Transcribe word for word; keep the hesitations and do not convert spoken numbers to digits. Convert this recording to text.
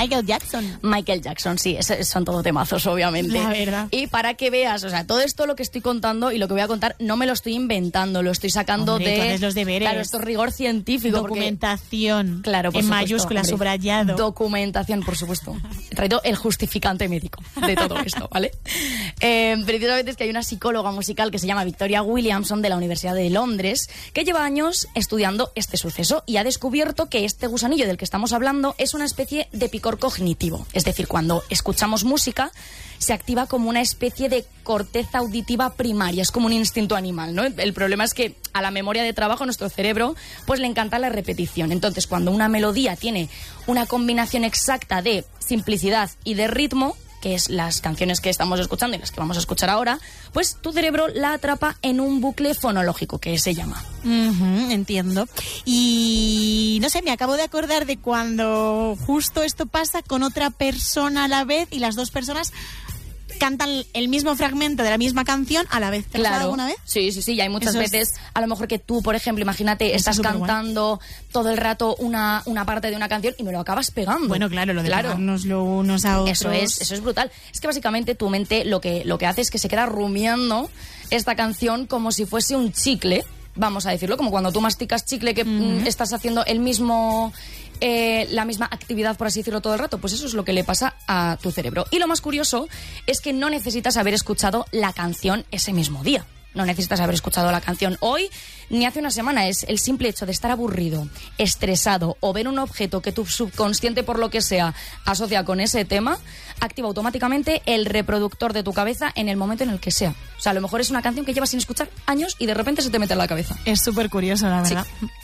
Michael Jackson. Michael Jackson, sí, es, son todo temazos, obviamente. La verdad. Y para que veas, o sea, todo esto lo que estoy contando y lo que voy a contar no me lo estoy inventando, lo estoy sacando Hombre, de... tú haces los deberes. Claro, esto es rigor científico. Documentación. Porque, claro, por en supuesto, mayúscula, hombre. subrayado. Documentación, por supuesto. He traído el justificante médico de todo esto, ¿vale? Eh, precisamente es que hay una psicóloga musical que se llama Victoria Williamson de la Universidad de Londres que lleva años estudiando este suceso y ha descubierto que este gusanillo del que estamos hablando es una especie de picor cognitivo. Es decir, cuando escuchamos música se activa como una especie de corteza auditiva primaria, es como un instinto animal, ¿no? El problema es que a la memoria de trabajo, nuestro cerebro, pues le encanta la repetición. Entonces, cuando una melodía tiene una combinación exacta de simplicidad y de ritmo, que es las canciones que estamos escuchando y las que vamos a escuchar ahora, pues tu cerebro la atrapa en un bucle fonológico, que se llama. Uh-huh, entiendo. Y no sé, me acabo de acordar de cuando justo esto pasa con otra persona a la vez y las dos personas cantan el mismo fragmento de la misma canción a la vez. ¿Te Claro. has dado alguna vez? Sí, sí, sí. Y hay muchas Eso veces, es... a lo mejor que tú, por ejemplo, imagínate, Eso estás es superguay. cantando todo el rato una, una parte de una canción y me lo acabas pegando. Bueno, claro, lo de Claro. pegárnoslo unos a otros. Eso es, eso es brutal. Es que básicamente tu mente lo que, lo que hace es que se queda rumiando esta canción como si fuese un chicle, vamos a decirlo, como cuando tú masticas chicle que Mm. mm, estás haciendo el mismo... Eh, la misma actividad, por así decirlo, todo el rato, pues eso es lo que le pasa a tu cerebro. Y lo más curioso es que no necesitas haber escuchado la canción ese mismo día. No necesitas haber escuchado la canción hoy ni hace una semana. Es el simple hecho de estar aburrido, estresado o ver un objeto que tu subconsciente, por lo que sea, asocia con ese tema, activa automáticamente el reproductor de tu cabeza en el momento en el que sea. O sea, a lo mejor es una canción que llevas sin escuchar años y de repente se te mete en la cabeza. Es súper curioso, la verdad. Sí.